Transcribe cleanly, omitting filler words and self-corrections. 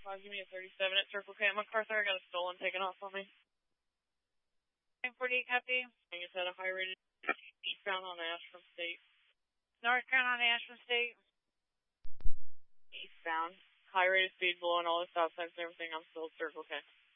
5, give me a 37 at Circle K at MacArthur. I got a stolen taken off on me. 948, copy. I just had a high rated eastbound on Ashland State. Northbound on Ashland State. Eastbound. High rated speed blowing all the stop signs and everything. I'm still at Circle K.